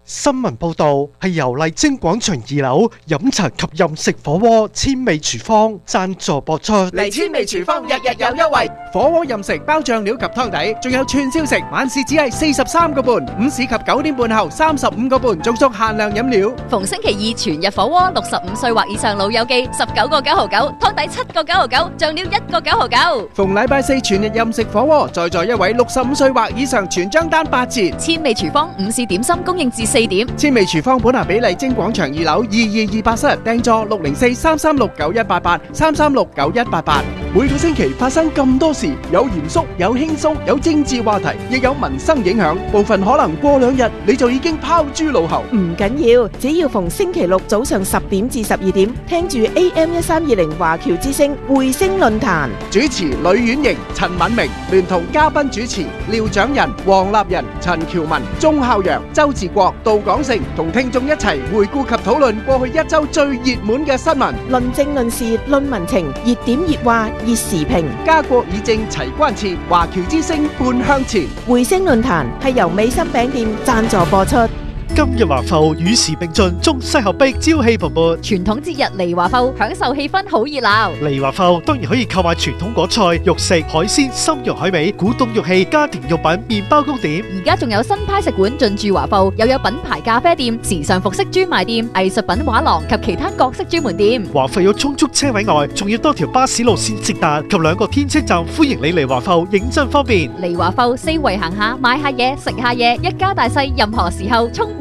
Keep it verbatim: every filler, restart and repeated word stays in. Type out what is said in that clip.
新聞報道係由麗晶廣場二樓飲茶及飲食火鍋千味廚房贊助播出。 嚟千味廚房日日有優惠，火鍋任食包醬料及湯底，仲有串燒食，晚市只係四十三個半，午市及九點半後三十五個半，仲送限量飲料。 逢星期二全日火鍋，六十五歲或以上老友記十九個九毫九，湯底七個九毫九，醬料一個九毫九。 逢禮拜四全日任食火鍋，在座一位六十五歲或以上全張單八折。 千味廚房午市點心供應至四點。 千味廚房本下比麗晶廣場二樓二二二八室，訂座六零四三三六九一八八三三六九一八八。每個星期發生咁多事，有嚴肅，有輕鬆，有政治話題，亦有民生影響，部分可能過兩日你就已經拋諸腦後。 唔緊要，只要逢星期六早上十點至十二點，聽住 A M 一三二零華僑之聲匯聲論壇， 主持呂婉瑩、陳敏明，聯同嘉賓主持廖長仁、黃立仁、陳喬文、鐘孝陽、周志國、杜廣成，同聽眾一齊回顧及討論過去一周最熱門嘅新聞， 論政論事論民情，熱點熱話熱時評， 家國議政齊關切，華僑之聲半向前。 匯聲論壇係由美心餅店贊助播出。 今日華埠與時並進，中西合璧，朝氣蓬勃。 傳統節日嚟華埠，享受氣氛好熱鬧。 嚟華埠當然可以購買傳統果菜、肉食、海鮮、參肉海味、古董玉器、家庭用品、麵包糕點。 而家仲有新派食館進駐華埠，又有品牌咖啡店、時尚服飾專賣店、藝術品畫廊及其他各式專門店。 華埠有充足車位外，仲要多條巴士路線直達及兩個天車站，歡迎你嚟華埠，認真方便。 嚟華埠四圍行下，買下嘢，食下嘢，一家大細任何時候充